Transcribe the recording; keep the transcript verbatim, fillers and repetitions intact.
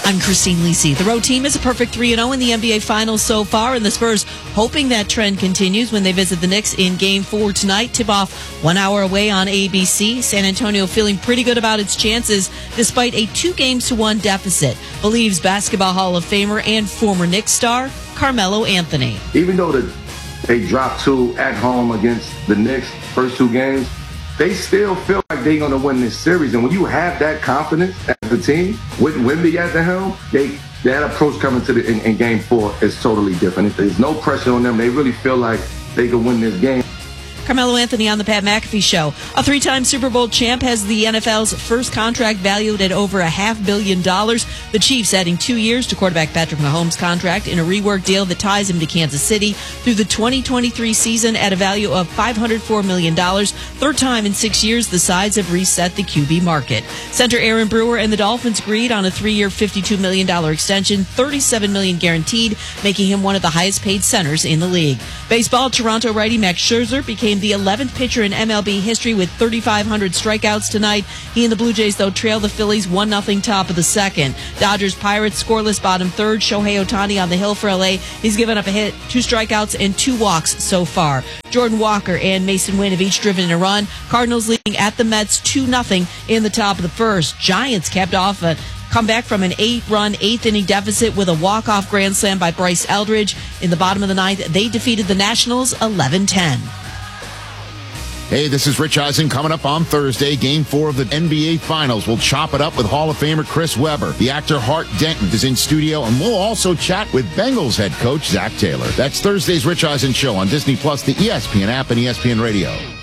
I'm Christine Lisi. The road team is a perfect three and oh in the N B A Finals so far, and the Spurs hoping that trend continues when they visit the Knicks in Game four tonight. Tip-off one hour away on A B C. San Antonio feeling pretty good about its chances despite a two games to one deficit, believes Basketball Hall of Famer and former Knicks star Carmelo Anthony. Even though the, they dropped two at home against the Knicks first two games, they still feel like they're going to win this series. And when you have that confidence as a team, with Wemby at the helm, they that approach coming to the in, in game four is totally different. There's no pressure on them. They really feel like they can win this game. Carmelo Anthony on the Pat McAfee Show. A three-time Super Bowl champ has the N F L's first contract valued at over a half billion dollars. The Chiefs adding two years to quarterback Patrick Mahomes' contract in a reworked deal that ties him to Kansas City through the twenty twenty-three season at a value of five hundred four million dollars. Third time in six years, the sides have reset the Q B market. Center Aaron Brewer and the Dolphins agreed on a three-year, fifty-two million dollars extension, thirty-seven million dollars guaranteed, making him one of the highest-paid centers in the league. Baseball, Toronto righty Max Scherzer became the eleventh pitcher in M L B history with thirty-five hundred strikeouts tonight. He and the Blue Jays, though, trail the Phillies one nothing top of the second. Dodgers Pirates scoreless bottom third. Shohei Ohtani on the hill for L A. He's given up a hit, two strikeouts, and two walks so far. Jordan Walker and Mason Wynn have each driven in a run. Cardinals leading at the Mets two nothing in the top of the first. Giants capped off a comeback from an eight-run, eighth-inning deficit with a walk-off grand slam by Bryce Eldridge. In the bottom of the ninth, they defeated the Nationals eleven ten. Hey, this is Rich Eisen. Coming up on Thursday, Game four of the N B A Finals. We'll chop it up with Hall of Famer Chris Webber. The actor Hart Denton is in studio, and we'll also chat with Bengals head coach Zach Taylor. That's Thursday's Rich Eisen Show on Disney Plus, the E S P N app, and E S P N Radio.